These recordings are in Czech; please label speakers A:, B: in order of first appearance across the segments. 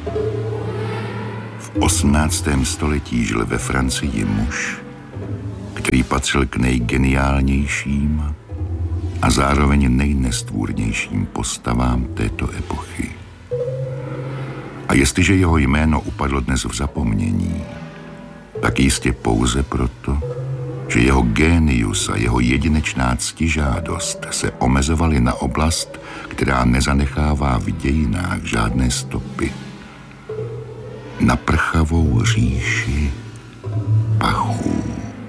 A: V 18. století žil ve Francii muž, který patřil k nejgeniálnějším a zároveň nejnestvůrnějším postavám této epochy. A jestliže jeho jméno upadlo dnes v zapomnění, tak jistě pouze proto, že jeho génius a jeho jedinečná ctižádost se omezovaly na oblast, která nezanechává v dějinách žádné stopy. Na prchavou říši pachů.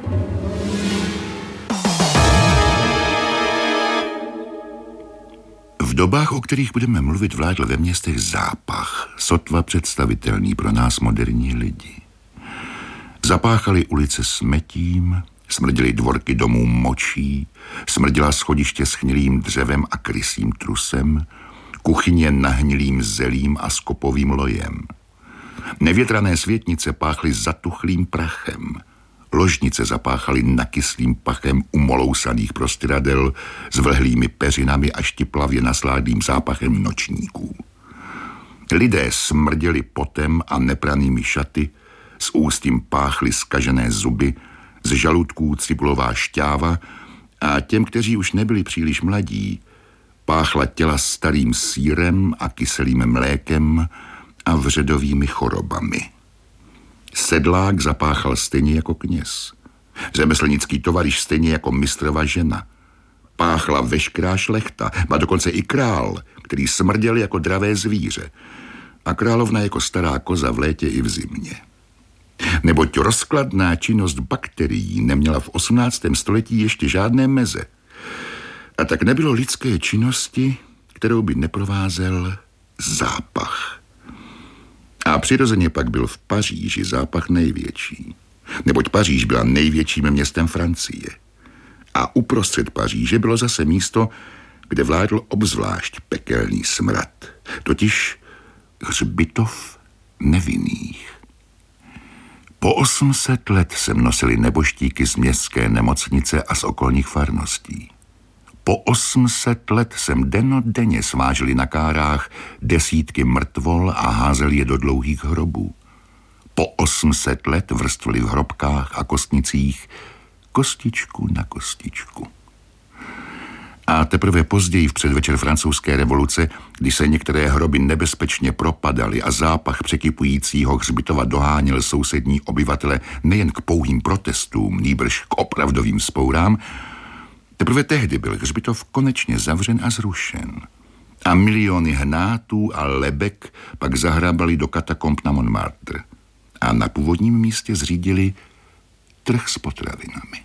A: V dobách, o kterých budeme mluvit, vládl ve městech zápach, sotva představitelný pro nás moderní lidi. Zapáchaly ulice smetím, smrděly dvorky domů močí, smrděla schodiště schnilým dřevem a krysím trusem, kuchyně nahnilým zelím a skopovým lojem. Nevětrané světnice páchly zatuchlým prachem, ložnice zapáchaly nakyslým pachem umolousaných prostěradel s vlhlými peřinami a štiplavě nasládlým zápachem nočníků. Lidé smrděli potem a nepranými šaty, z úst jim páchly zkažené zuby, z žaludků cibulová šťáva a těm, kteří už nebyli příliš mladí, páchla těla starým sýrem a kyselým mlékem a vředovými chorobami. Sedlák zapáchal stejně jako kněz. Řemeslnický tovaryš stejně jako mistrova žena. Páchla veškerá šlechta, a dokonce i král, který smrděl jako dravé zvíře. A královna jako stará koza v létě i v zimě. Neboť rozkladná činnost bakterií neměla v 18. století ještě žádné meze. A tak nebylo lidské činnosti, kterou by neprovázel zápach. A přirozeně pak byl v Paříži zápach největší. Neboť Paříž byla největším městem Francie. A uprostřed Paříže bylo zase místo, kde vládl obzvlášť pekelný smrad. Totiž hřbitov nevinných. Po 800 let sem nosili neboštíky z městské nemocnice a z okolních farností. Po 800 let sem dennodenně svážili na kárách desítky mrtvol a házeli je do dlouhých hrobů. Po 800 let vrstvili v hrobkách a kostnicích kostičku na kostičku. A teprve později v předvečer francouzské revoluce, kdy se některé hroby nebezpečně propadaly a zápach překypujícího hřbitova doháněl sousední obyvatele nejen k pouhým protestům, nýbrž k opravdovým vzpourám, teprve tehdy byl hřbitov konečně zavřen a zrušen. A miliony hnátů a lebek pak zahrabali do katakomb na Montmartre. A na původním místě zřídili trh s potravinami.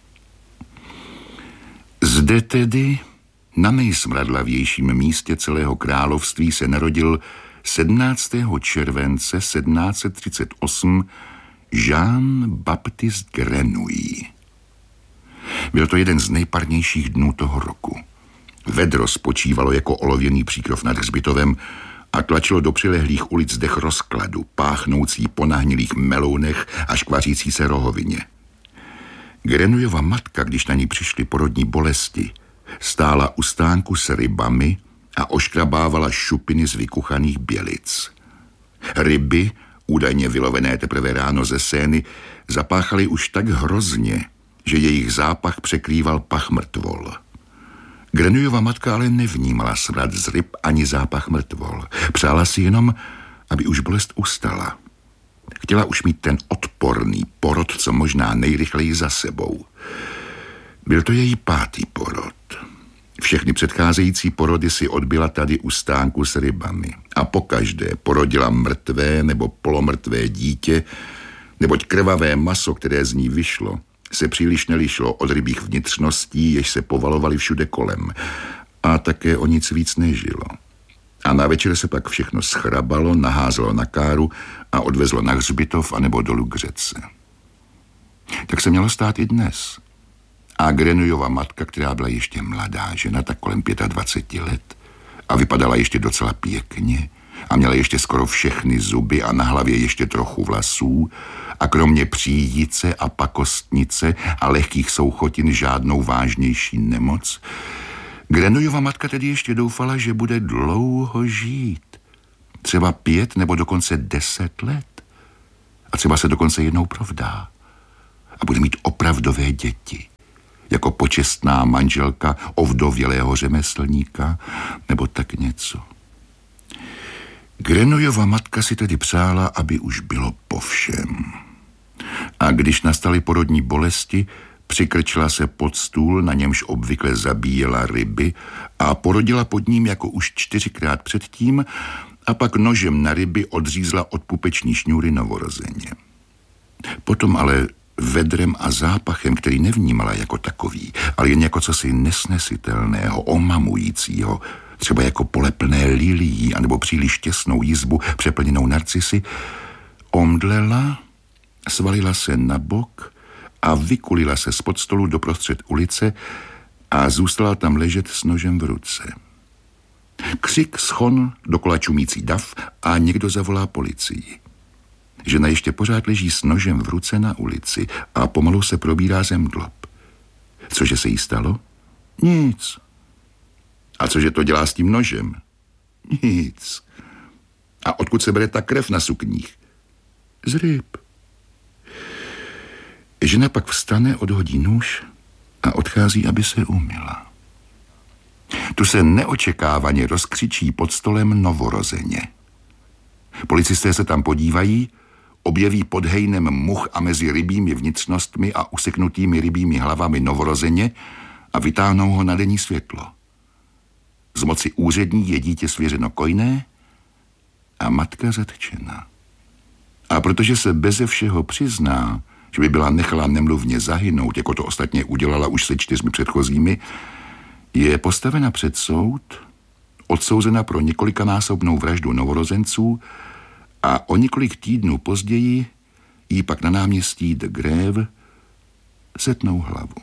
A: Zde tedy, na nejsmradlavějším místě celého království, se narodil 17. července 1738 Jean-Baptiste Grenouille. Byl to jeden z nejparnějších dnů toho roku. Vedro spočívalo jako olověný příkrov nad hřbitovem a tlačilo do přilehlých ulic dech rozkladu, páchnoucí po nahnilých melounech a škvařící se rohovině. Grenouillova matka, když na ní přišly porodní bolesti, stála u stánku s rybami a oškrabávala šupiny z vykuchaných bělic. Ryby, údajně vylovené teprve ráno ze Sény, zapáchaly už tak hrozně, že jejich zápach překrýval pach mrtvol. Grenouillova matka ale nevnímala smrad z ryb ani zápach mrtvol. Přála si jenom, aby už bolest ustala. Chtěla už mít ten odporný porod, co možná nejrychleji za sebou. Byl to její 5. porod. Všechny předcházející porody si odbyla tady u stánku s rybami. A pokaždé porodila mrtvé nebo polomrtvé dítě, neboť krvavé maso, které z ní vyšlo, se příliš nelišilo od rybích vnitřností, jež se povalovaly všude kolem. A také o nic víc nežilo. A na večer se pak všechno schrabalo, naházelo na káru a odvezlo na hřbitov anebo dolů k řece. Tak se mělo stát i dnes. A Grenouillova matka, která byla ještě mladá žena, tak kolem 25 let, a vypadala ještě docela pěkně a měla ještě skoro všechny zuby a na hlavě ještě trochu vlasů a kromě příjice a pakostnice a lehkých souchotin žádnou vážnější nemoc, Grenouillova matka tedy ještě doufala, že bude dlouho žít Třeba 5 nebo dokonce 10 let. A třeba se dokonce jednou provdá. A bude mít opravdové děti. Jako počestná manželka ovdovělého řemeslníka nebo tak něco. Grenouillova matka si tedy přála, aby už bylo po všem. A když nastaly porodní bolesti, přikrčila se pod stůl, na němž obvykle zabíjela ryby a porodila pod ním jako už 4krát předtím a pak nožem na ryby odřízla od pupeční šňůry novorozeně. Potom ale vedrem a zápachem, který nevnímala jako takový, ale jen jako cosi nesnesitelného, omamujícího, třeba jako pole plné lilií anebo příliš těsnou jizbu přeplněnou narcisy, omdlela, svalila se na bok a vykulila se spod stolu doprostřed ulice a zůstala tam ležet s nožem v ruce. Křik, schon, dokola čumící dav a někdo zavolá policii. Žena ještě pořád leží s nožem v ruce na ulici a pomalu se probírá zemdlob. Cože se jí stalo? Nic. A cože to dělá s tím nožem? Nic. A odkud se bere ta krev na sukních? Z ryb. Žena pak vstane, odhodí nůž a odchází, aby se umyla. Tu se neočekávaně rozkřičí pod stolem novorozeně. Policisté se tam podívají, objeví pod hejnem much a mezi rybími vnitřnostmi a useknutými rybími hlavami novorozeně a vytáhnou ho na denní světlo. Z moci úřední je dítě svěřeno kojné a matka zatčena. A protože se beze všeho přizná, že by byla nechala nemluvně zahynout, jako to ostatně udělala už se 4 předchozími, je postavena před soud, odsouzena pro několikanásobnou vraždu novorozenců a o několik týdnů později jí pak na náměstí de Grève setnou hlavu.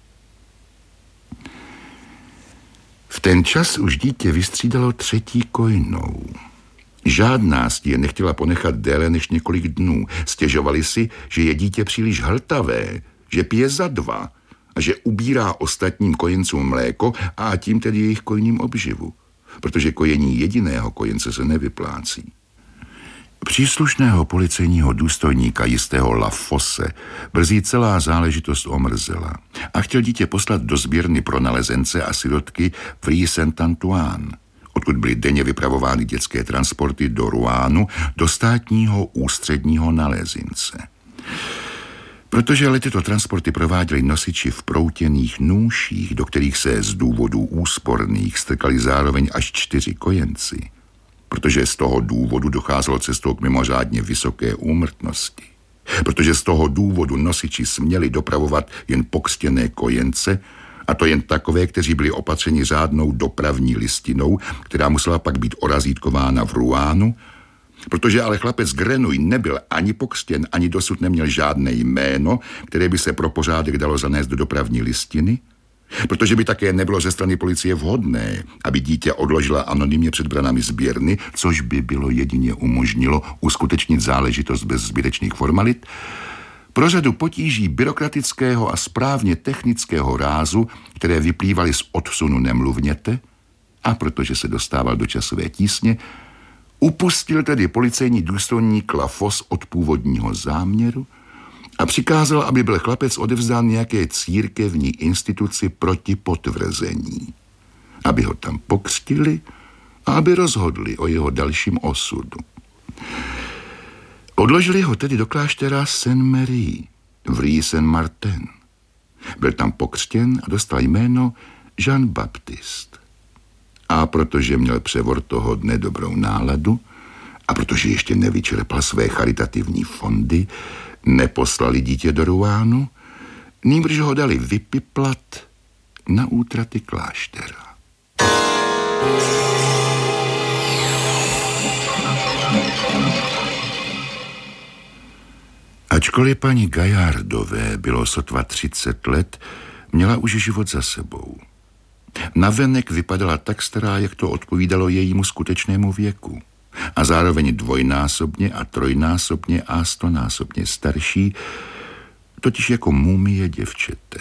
A: V ten čas už dítě vystřídalo 3. kojnou. Žádná z je nechtěla ponechat déle než několik dnů. Stěžovali si, že je dítě příliš hltavé, že pije za 2 a že ubírá ostatním kojencům mléko a tím tedy jejich kojním obživu, protože kojení jediného kojence se nevyplácí. Příslušného policejního důstojníka jistého La Fosse brzy celá záležitost omrzela a chtěl dítě poslat do sběrny pro nalezence a sirotky v Rue Saint-Antoine, odkud byly denně vypravovány dětské transporty do Roannu, do státního ústředního nalezince. Protože ale tyto transporty prováděli nosiči v proutěných nůších, do kterých se z důvodů úsporných strkali zároveň až 4 kojenci, protože z toho důvodu docházelo cestou k mimořádně vysoké úmrtnosti, protože z toho důvodu nosiči směli dopravovat jen pokřtěné kojence, a to jen takové, kteří byli opatřeni řádnou dopravní listinou, která musela pak být orazítkována v Roannu, protože ale chlapec Grenouille nebyl ani pokřtěn, ani dosud neměl žádné jméno, které by se pro pořádek dalo zanést do dopravní listiny, protože by také nebylo ze strany policie vhodné, aby dítě odložila anonymně před branami sběrny, což by bylo jedině umožnilo uskutečnit záležitost bez zbytečných formalit, pro řadu potíží byrokratického a správně technického rázu, které vyplývaly z odsunu nemluvněte, a protože se dostával do časové tísně, upustil tedy policejní důstojník La Fosse od původního záměru a přikázal, aby byl chlapec odevzdán nějaké církevní instituci proti potvrzení, aby ho tam pokřtili a aby rozhodli o jeho dalším osudu. Odložili ho tedy do kláštera Saint-Marie v Rue Saint-Martin. Byl tam pokřtěn a dostal jméno Jean-Baptiste. A protože měl převor toho dne dobrou náladu a protože ještě nevyčerpal své charitativní fondy, neposlali dítě do Roannu, nýbrž ho dali vypiplat na útraty kláštera. Ačkoliv paní Gaillardové bylo sotva 30 let, měla už život za sebou. Navenek vypadala tak stará, jak to odpovídalo jejímu skutečnému věku. A zároveň dvojnásobně a trojnásobně a 100násobně starší, totiž jako mumie děvčete.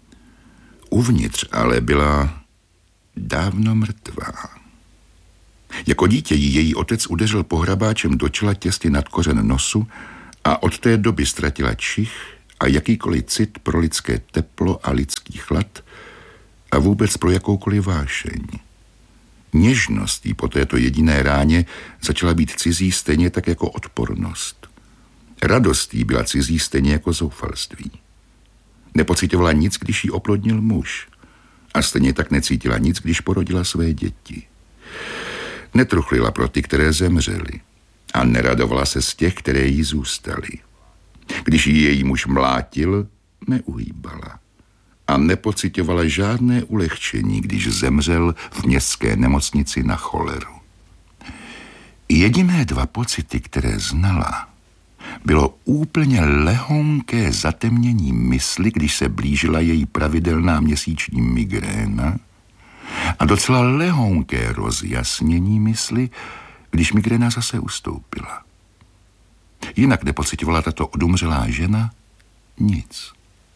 A: Uvnitř ale byla dávno mrtvá. Jako dítě jí její otec udeřil pohrabáčem do čela těsně nad kořen nosu a od té doby ztratila čich a jakýkoliv cit pro lidské teplo a lidský chlad a vůbec pro jakoukoliv vášeň. Něžnost jí po této jediné ráně začala být cizí stejně tak jako odpornost. Radost jí byla cizí stejně jako zoufalství. Nepocitovala nic, když jí oplodnil muž a stejně tak necítila nic, když porodila své děti. Netruchlila pro ty, které zemřely a neradovala se z těch, které jí zůstaly. Když ji její muž mlátil, neuhýbala a nepocitovala žádné ulehčení, když zemřel v městské nemocnici na choleru. Jediné dva pocity, které znala, bylo úplně lehonké zatemnění mysli, když se blížila její pravidelná měsíční migréna, a docela lehonké rozjasnění mysli, když migréna zase ustoupila. Jinak nepocitovala tato odumřelá žena nic.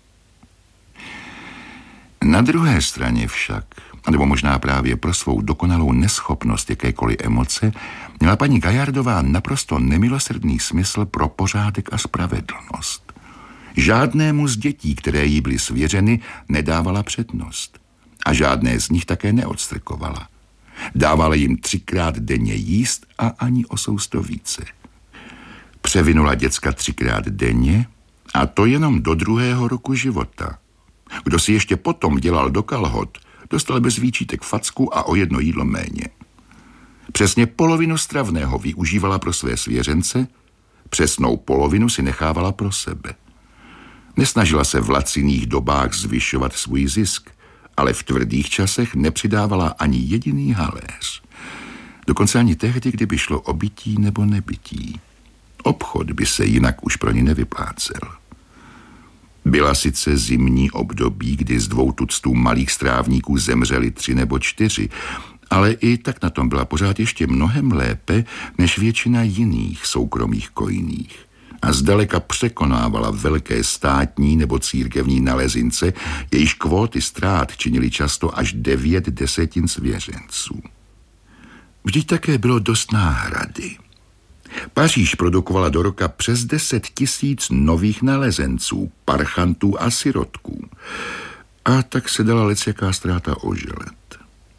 A: Na druhé straně však, nebo možná právě pro svou dokonalou neschopnost jakékoliv emoce, měla paní Gaillardová naprosto nemilosrdný smysl pro pořádek a spravedlnost. Žádnému z dětí, které jí byly svěřeny, nedávala přednost. A žádné z nich také neodstrkovala. Dávala jim 3krát denně jíst a ani o sousto více. Převinula děcka 3krát denně a to jenom do 2. roku života. Kdo si ještě potom dělal do kalhot, dostal bez výčitek facku a o 1 jídlo méně. Přesně polovinu stravného využívala pro své svěřence, přesnou polovinu si nechávala pro sebe. Nesnažila se v laciných dobách zvyšovat svůj zisk, ale v tvrdých časech nepřidávala ani jediný haléř. Dokonce ani tehdy, kdyby šlo o bytí nebo nebytí. Obchod by se jinak už pro ní nevyplácel. Byla sice zimní období, kdy z 2 tuctů malých strávníků zemřeli 3 nebo 4, ale i tak na tom byla pořád ještě mnohem lépe než většina jiných soukromých kojných. A zdaleka překonávala velké státní nebo církevní nalezince, jejíž kvóty ztrát činily často až 9/10 svěřenců. Vždyť také bylo dost náhrady. Paříž produkovala do roka přes 10 000 nových nalezenců, parchantů a sirotků. A tak se dala lecjaká ztráta oželet.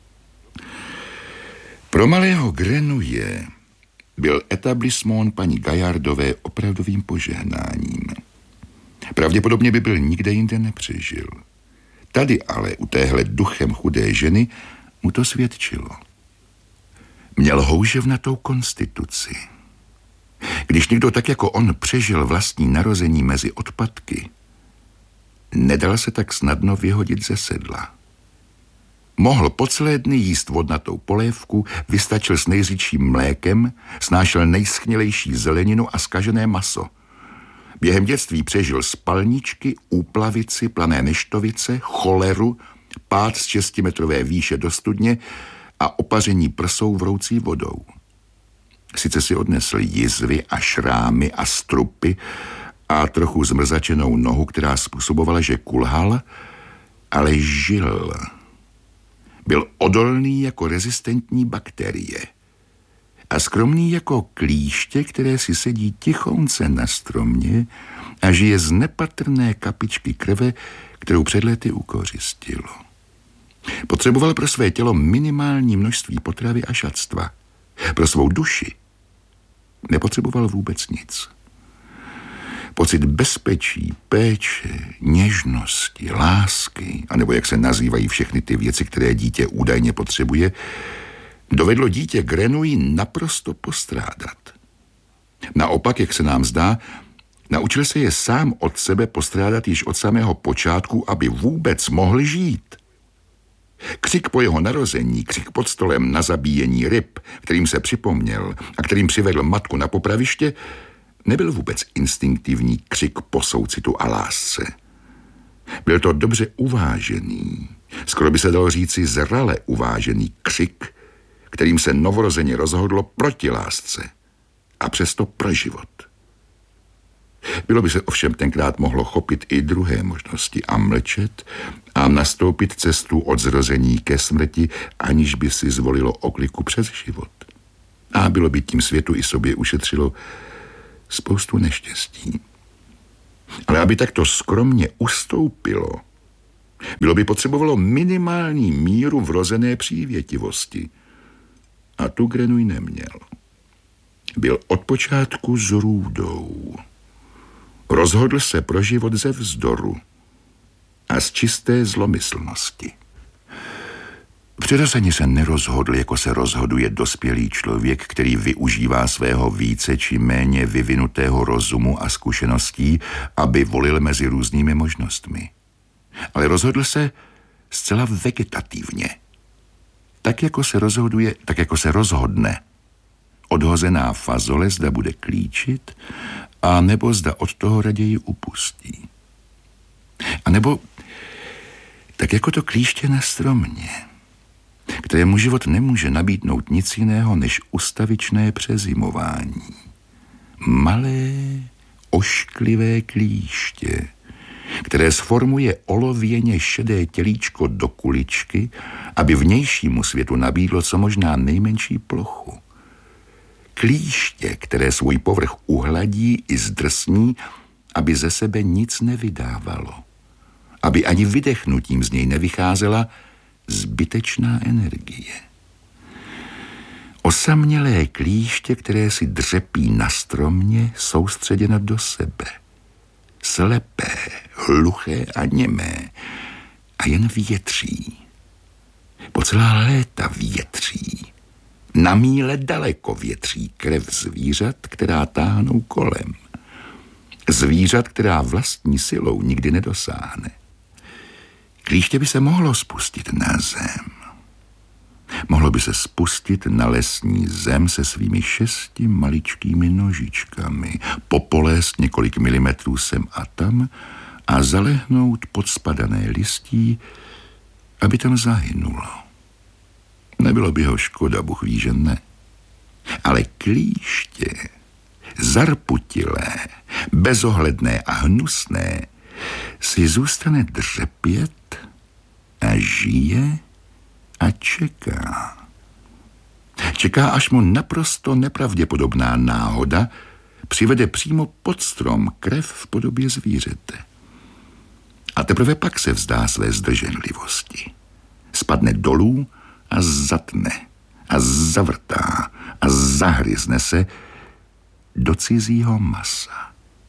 A: Pro malého Grenouille byl etablissement paní Gaillardové opravdovým požehnáním. Pravděpodobně by byl nikde jinde nepřežil. Tady ale u téhle duchem chudé ženy mu to svědčilo. Měl houževnatou konstituci. Když někdo tak jako on přežil vlastní narození mezi odpadky, nedal se tak snadno vyhodit ze sedla. Mohl po celé dny jíst vodnatou polévku, vystačil s nejřidším mlékem, snášel nejschnělejší zeleninu a zkažené maso. Během dětství přežil spalničky, úplavici, plané neštovice, choleru, pád z 6metrové výše do studně a opaření prsou vroucí vodou. Sice si odnesl jizvy a šrámy a strupy a trochu zmrzačenou nohu, která způsobovala, že kulhal, ale žil. Byl odolný jako rezistentní bakterie a skromný jako klíště, které si sedí tichounce na stromě a žije z nepatrné kapičky krve, kterou před lety ukořistilo. Potřeboval pro své tělo minimální množství potravy a šatstva. Pro svou duši nepotřeboval vůbec nic. Pocit bezpečí, péče, něžnosti, lásky, anebo jak se nazývají všechny ty věci, které dítě údajně potřebuje, dovedlo dítě Grenouille naprosto postrádat. Naopak, jak se nám zdá, naučil se je sám od sebe postrádat již od samého počátku, aby vůbec mohl žít. Křik po jeho narození, křik pod stolem na zabíjení ryb, kterým se připomněl a kterým přivedl matku na popraviště, nebyl vůbec instinktivní křik po soucitu a lásce. Byl to dobře uvážený, skoro by se dalo říci zrale uvážený křik, kterým se novorozeně rozhodlo proti lásce a přesto pro život. Bylo by se ovšem tenkrát mohlo chopit i druhé možnosti a mlčet a nastoupit cestu od zrození ke smrti, aniž by si zvolilo okliku přes život. A bylo by tím světu i sobě ušetřilo spoustu neštěstí. Ale aby takto skromně ustoupilo, bylo by potřebovalo minimální míru vrozené přívětivosti. A tu Grenouille neměl. Byl od počátku zrůdou. Rozhodl se pro život ze vzdoru a z čisté zlomyslnosti. Přirozeně se nerozhodl, jako se rozhoduje dospělý člověk, který využívá svého více či méně vyvinutého rozumu a zkušeností, aby volil mezi různými možnostmi. Ale rozhodl se zcela vegetativně. Tak, jako se rozhodne. Odhozená fazole, zda bude klíčit, a nebo zda od toho raději upustí. A nebo tak jako to klíště na stromě, kterému život nemůže nabídnout nic jiného než ustavičné přezimování. Malé, ošklivé klíště, které sformuje olověně šedé tělíčko do kuličky, aby vnějšímu světu nabídlo co možná nejmenší plochu. Klíště, které svůj povrch uhladí i zdrsní, aby ze sebe nic nevydávalo. Aby ani vydechnutím z něj nevycházela zbytečná energie. Osamělé klíště, které si dřepí na stromě, soustředěno do sebe. Slepé, hluché a němé. A jen větří. Po celá léta větří. Na míle daleko větří krev zvířat, která táhnou kolem. Zvířat, která vlastní silou nikdy nedosáhne. Klíště by se mohlo spustit na zem. Mohlo by se spustit na lesní zem se svými 6 maličkými nožičkami, popolézt několik milimetrů sem a tam a zalehnout pod spadané listí, aby tam zahynulo. Nebylo by ho škoda, Bůh ví, že ne. Ale klíště, zarputilé, bezohledné a hnusné, si zůstane dřepět a žije a čeká. Čeká, až mu naprosto nepravděpodobná náhoda přivede přímo pod strom krev v podobě zvířete. A teprve pak se vzdá své zdrženlivosti. Spadne dolů a zatne a zavrtá a zahryzne se do cizího masa.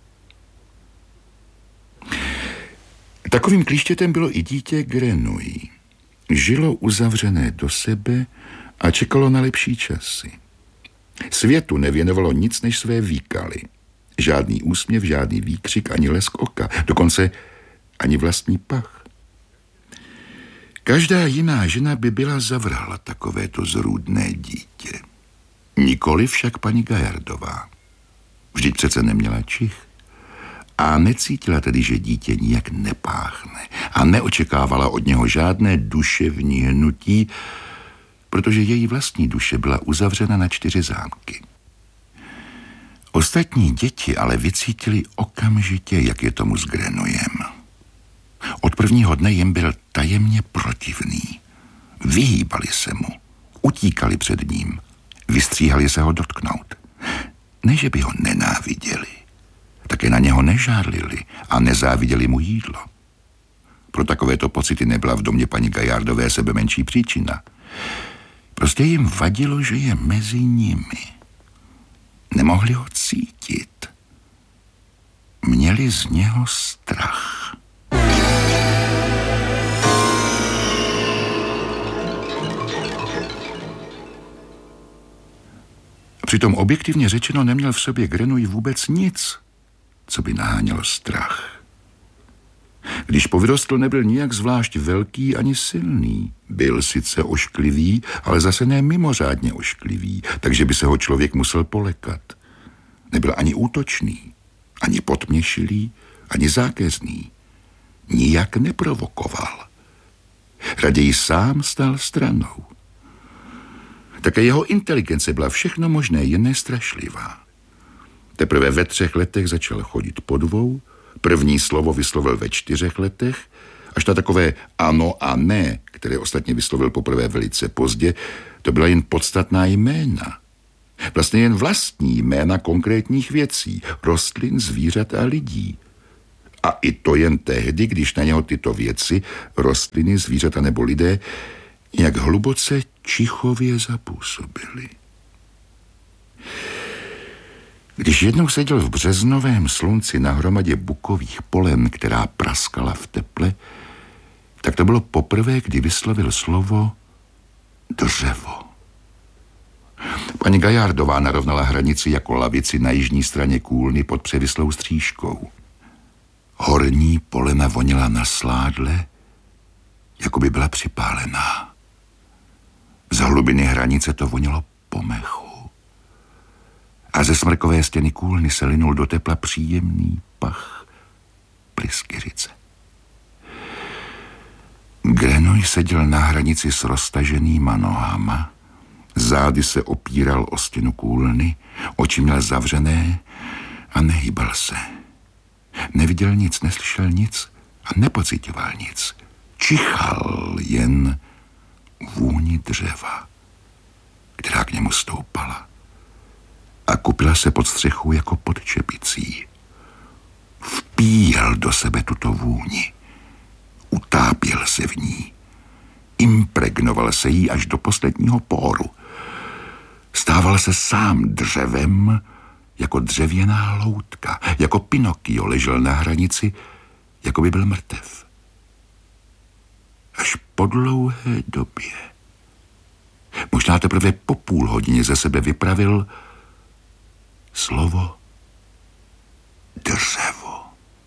A: Takovým klíštětem bylo i dítě Grenouille. Žilo uzavřené do sebe a čekalo na lepší časy. Světu nevěnovalo nic než své výkaly. Žádný úsměv, žádný výkřik, ani lesk oka, dokonce ani vlastní pach. Každá jiná žena by byla zavrhla takovéto zrůdné dítě. Nikoli však paní Gaillardová. Vždyť přece neměla čich. A necítila tedy, že dítě nijak nepáchne a neočekávala od něho žádné duševní hnutí, protože její vlastní duše byla uzavřena na 4 zámky. Ostatní děti ale vycítili okamžitě, jak je tomu s Grenouillem. Od prvního dne jim byl tajemně protivný. Vyhýbali se mu, utíkali před ním, vystříhali se ho dotknout. Ne, že by ho nenáviděli, také na něho nežárlili a nezáviděli mu jídlo. Pro takovéto pocity nebyla v domě paní Gaillardové sebe menší příčina. Prostě jim vadilo, že je mezi nimi. Nemohli ho cítit. Měli z něho strach. Přitom objektivně řečeno neměl v sobě Grenouille vůbec nic, co by nahánělo strach. Když povyrostl, nebyl nijak zvlášť velký ani silný. Byl sice ošklivý, ale zase ne mimořádně ošklivý, takže by se ho člověk musel polekat. Nebyl ani útočný, ani potměšilý, ani zákeřný. Nijak neprovokoval. Raději sám stál stranou. Také jeho inteligence byla všechno možné, jen nestrašlivá. Teprve ve 3 letech začal chodit po 2, první slovo vyslovil ve 4 letech, až na takové ano a ne, které ostatně vyslovil poprvé velice pozdě, to byla jen podstatná jména. Vlastně jen vlastní jména konkrétních věcí, rostlin, zvířat a lidí. A i to jen tehdy, když na něho tyto věci, rostliny, zvířata nebo lidé, jak hluboce čichově zapůsobily. Když jednou seděl v březnovém slunci na hromadě bukových polen, která praskala v teple, tak to bylo poprvé, kdy vyslovil slovo dřevo. Paní Gajardová narovnala hranici jako lavici na jižní straně kůlny pod převislou střížkou. Horní polena vonila na sládle, jako by byla připálená. Z hlubiny hranice to vonilo po mechu. A ze smrkové stěny kůlny se linul do tepla příjemný pach pryskyřice. Grenoj seděl na hranici s roztaženýma nohama, zády se opíral o stěnu kůlny, oči měl zavřené a nehýbal se. Neviděl nic, neslyšel nic a nepocitoval nic. Čichal jen vůni dřeva, která k němu stoupala a kupila se pod střechou jako pod čepicí. Vpíjel do sebe tuto vůni, utápěl se v ní, impregnoval se jí až do posledního póru. Stával se sám dřevem, jako dřevěná loutka, jako Pinokio ležel na hranici, jako by byl mrtev. Až po dlouhé době, možná teprve po půl hodině ze sebe vypravil slovo dřevo.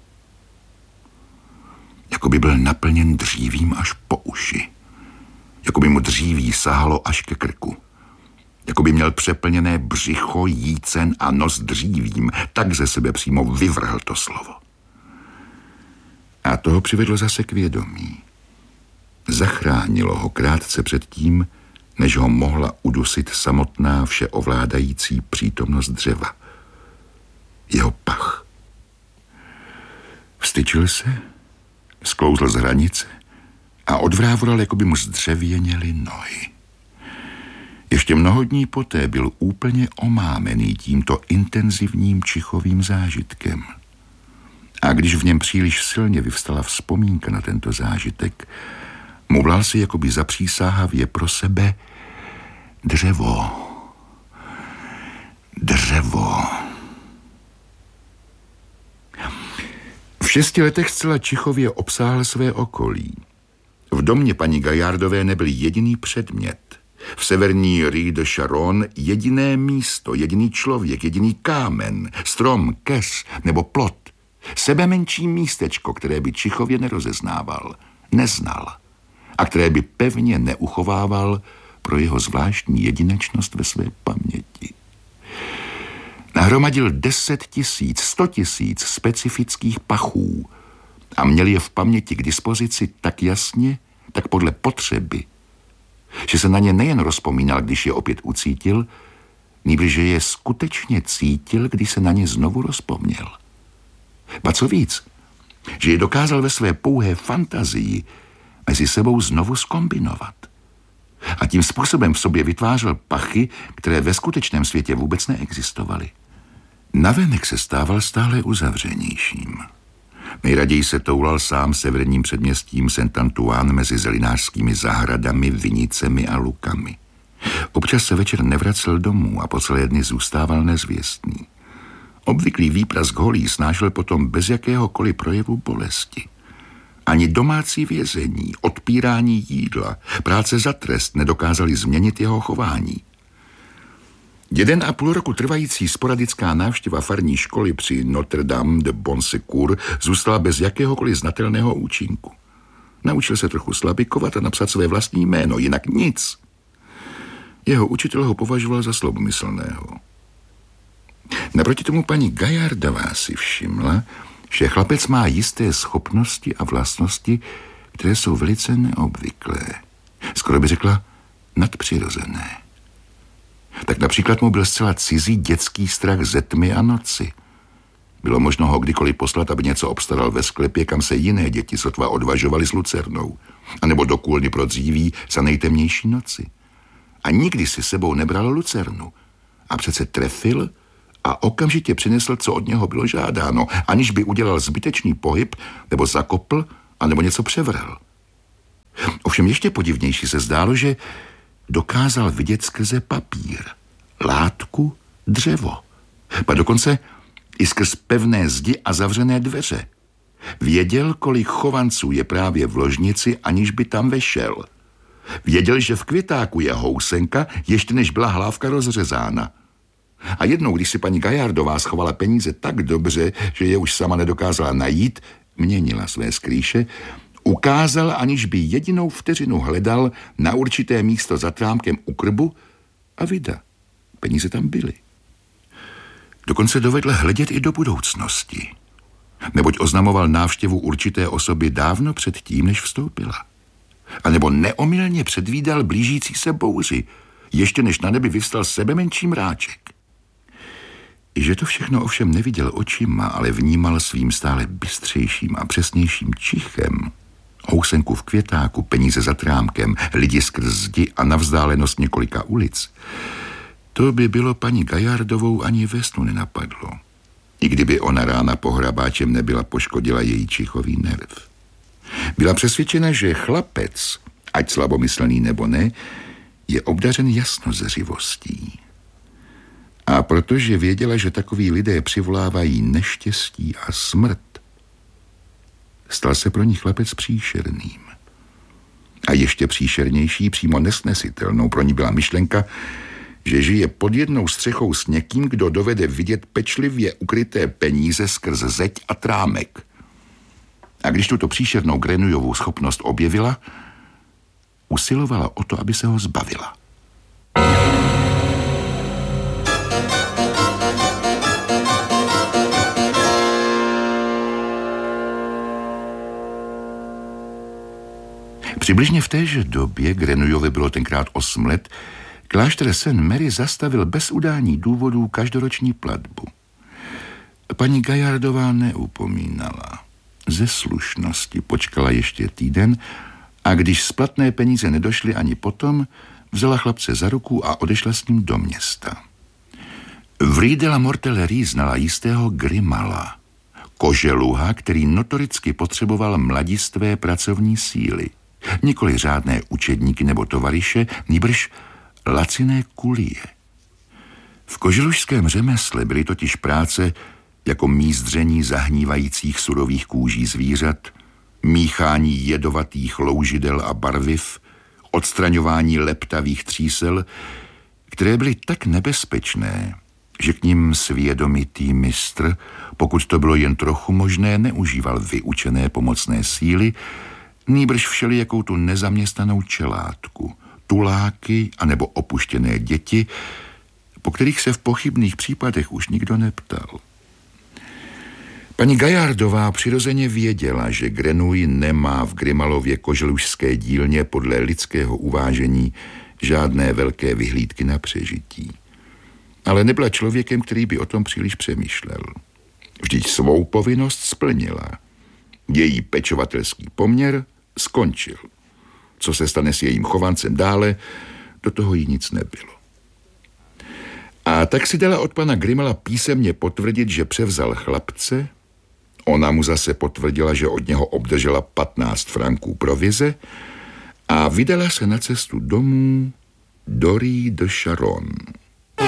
A: Jako by byl naplněn dřívím až po uši. Jako by mu dříví sahalo až ke krku. Jako by měl přeplněné břicho, jícen a nos dřívím. Tak ze sebe přímo vyvrhl to slovo. A to ho přivedlo zase k vědomí. Zachránilo ho krátce předtím, než ho mohla udusit samotná všeovládající přítomnost dřeva. Jeho pach. Vstyčil se, sklouzl z hranice a odvrávoral, jako by mu zdřevěněly nohy. Ještě mnoho dní poté byl úplně omámený tímto intenzivním čichovým zážitkem. A když v něm příliš silně vyvstala vzpomínka na tento zážitek, mluvil si jakoby zapřísáhavě pro sebe dřevo. Dřevo. V 6 letech zcela čichově obsáhl své okolí. V domě paní Gajardové nebyl jediný předmět. V severní Rue de Charonne jediné místo, jediný člověk, jediný kámen, strom, kes nebo plot. Sebemenší místečko, které by čichově nerozeznával, neznal a které by pevně neuchovával pro jeho zvláštní jedinečnost ve své paměti. Nahromadil 10 000, 100 000 specifických pachů a měl je v paměti k dispozici tak jasně, tak podle potřeby, že se na ně nejen rozpomínal, když je opět ucítil, nýbrž že je skutečně cítil, když se na ně znovu rozpomněl. Ba co víc, že je dokázal ve své pouhé fantazii mezi sebou znovu zkombinovat. A tím způsobem v sobě vytvářel pachy, které ve skutečném světě vůbec neexistovaly. Navenek se stával stále uzavřenějším. Nejraději se toulal sám severním předměstím Saint-Antoine mezi zelinářskými zahradami, vinicemi a lukami. Občas se večer nevracel domů a po celé dny zůstával nezvěstný. Obvyklý výprask holí snášel potom bez jakéhokoliv projevu bolesti. Ani domácí vězení, odpírání jídla, práce za trest nedokázali změnit jeho chování. 1,5 roku trvající sporadická návštěva farní školy při Notre-Dame de Bonsecours zůstala bez jakéhokoliv znatelného účinku. Naučil se trochu slabikovat a napsat své vlastní jméno, jinak nic. Jeho učitel ho považoval za slabomyslného. Naproti tomu paní Gajardová si všimla, že chlapec má jisté schopnosti a vlastnosti, které jsou velice neobvyklé. Skoro by řekla nadpřirozené. Tak například mu byl zcela cizí dětský strach ze tmy a noci. Bylo možno ho kdykoliv poslat, aby něco obstaral ve sklepě, kam se jiné děti sotva odvažovaly s lucernou, anebo do kůlny pro dříví za nejtemnější noci. A nikdy si sebou nebral lucernu A přece trefil a okamžitě přinesl, co od něho bylo žádáno, aniž by udělal zbytečný pohyb, nebo zakopl, anebo něco převrhl. Ovšem ještě podivnější se zdálo, že dokázal vidět skrze papír, látku, dřevo. Pa dokonce i skrz pevné zdi a zavřené dveře. Věděl, kolik chovanců je právě v ložnici, aniž by tam vešel. Věděl, že v květáku je housenka, ještě než byla hlávka rozřezána. A jednou, když si paní Gajardová schovala peníze tak dobře, že je už sama nedokázala najít, měnila své skrýše, ukázal, aniž by jedinou vteřinu hledal, na určité místo za trámkem u krbu a vida. Peníze tam byly. Dokonce dovedl hledět i do budoucnosti. Neboť oznamoval návštěvu určité osoby dávno předtím, než vstoupila. A nebo neomylně předvídal blížící se bouři, ještě než na nebi vyvstal sebemenší mráček. I že to všechno ovšem neviděl očima, ale vnímal svým stále bystřejším a přesnějším čichem. Housenku v květáku, peníze za trámkem, lidi skrz zdi a na vzdálenost několika ulic. To by bylo paní Gajardovou ani ve snu nenapadlo. I kdyby ona rána pohrabáčem nebyla, poškodila její čichový nerv. Byla přesvědčena, že chlapec, ať slabomyslný nebo ne, je obdařen jasnozřivostí. A protože věděla, že takoví lidé přivolávají neštěstí a smrt, stal se pro ní chlapec příšerným. A ještě příšernější, přímo nesnesitelnou pro ní byla myšlenka, že žije pod jednou střechou s někým, kdo dovede vidět pečlivě ukryté peníze skrz zeď a trámek. A když tuto příšernou Grenouillovou schopnost objevila, usilovala o to, aby se ho zbavila. Přibližně v téže době, Grenouillovi bylo tenkrát 8 let, klášter Saint Mary zastavil bez udání důvodů každoroční platbu. Paní Gajardová neupomínala. Ze slušnosti počkala ještě týden a když splatné peníze nedošly ani potom, vzala chlapce za ruku a odešla s ním do města. V Rue de la Mortellerie znala jistého Grimala, koželuha, který notoricky potřeboval mladistvé pracovní síly. Nikoli řádné učedníky nebo tovaryše, nýbrž laciné kulie. V koželušském řemesle byly totiž práce jako mízdření zahnívajících surových kůží zvířat, míchání jedovatých loužidel a barviv, odstraňování leptavých třísel, které byly tak nebezpečné, že k nim svědomitý mistr, pokud to bylo jen trochu možné, neužíval vyučené pomocné síly, nýbrž všelijakou tu nezaměstnanou čelátku, tuláky anebo opuštěné děti, po kterých se v pochybných případech už nikdo neptal. Paní Gajardová přirozeně věděla, že Grenouille nemá v Grimalově koželušské dílně podle lidského uvážení žádné velké vyhlídky na přežití. Ale nebyla člověkem, který by o tom příliš přemýšlel. Vždyť svou povinnost splnila. Její pečovatelský poměr skončil. Co se stane s jejím chovancem dále, do toho jí nic nebylo. A tak si dala od pana Grimala písemně potvrdit, že převzal chlapce. Ona mu zase potvrdila, že od něho obdržela 15 franků provize a vydala se na cestu domů do Rue de Charonne.